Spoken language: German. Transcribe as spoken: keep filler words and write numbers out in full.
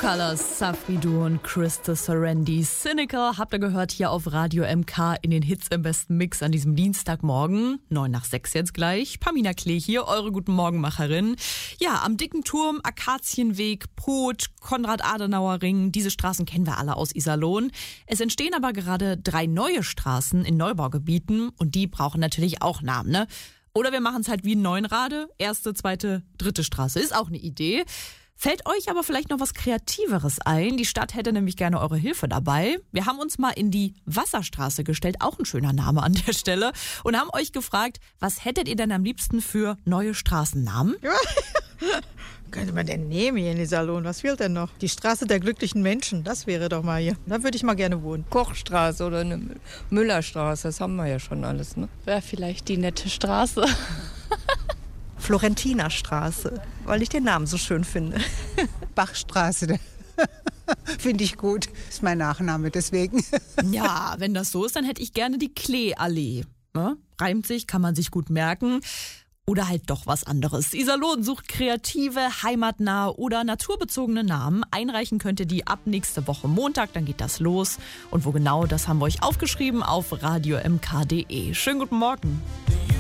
Colors, Safridu und Krista Serendi. Cynical habt ihr gehört hier auf Radio M K in den Hits im besten Mix an diesem Dienstagmorgen. neun nach sechs jetzt gleich. Pamina Klee hier, eure Guten Morgenmacherin. Ja, am Dicken Turm, Akazienweg, Pot, Konrad-Adenauer-Ring. Diese Straßen kennen wir alle aus Iserlohn. Es entstehen aber gerade drei neue Straßen in Neubaugebieten und die brauchen natürlich auch Namen, ne? Oder wir machen es halt wie in Neuenrade. Erste, zweite, dritte Straße. Ist auch eine Idee. Fällt euch aber vielleicht noch was Kreativeres ein? Die Stadt hätte nämlich gerne eure Hilfe dabei. Wir haben uns mal in die Wasserstraße gestellt, auch ein schöner Name an der Stelle, und haben euch gefragt, was hättet ihr denn am liebsten für neue Straßennamen? Könnte man denn nehmen hier in Iserlohn? Was fehlt denn noch? Die Straße der glücklichen Menschen, das wäre doch mal hier. Da würde ich mal gerne wohnen. Kochstraße oder eine Müllerstraße, das haben wir ja schon alles, ne? Wäre vielleicht die nette Straße. Florentinerstraße, weil ich den Namen so schön finde. Bachstraße, finde ich gut. Ist mein Nachname, deswegen. Ja, wenn das so ist, dann hätte ich gerne die Kleeallee. Ne? Reimt sich, kann man sich gut merken. Oder halt doch was anderes. Iserlohn sucht kreative, heimatnahe oder naturbezogene Namen. Einreichen könnt ihr die ab nächste Woche Montag, dann geht das los. Und wo genau, das haben wir euch aufgeschrieben auf radio m k punkt d e. Schönen guten Morgen.